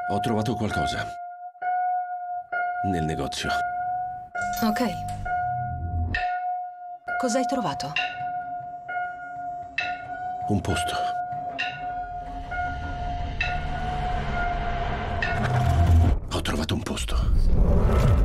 Ho trovato qualcosa nel negozio. Ok. Cosa hai trovato? Un posto. Ho trovato un posto.